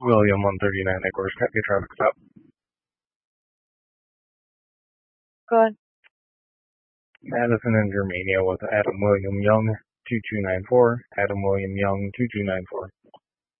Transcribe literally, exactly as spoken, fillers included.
William one thirty-nine Equers, cut your traffic stop. Go ahead. Madison and Germania with Adam William Young, two two nine four. Adam William Young, two two nine four.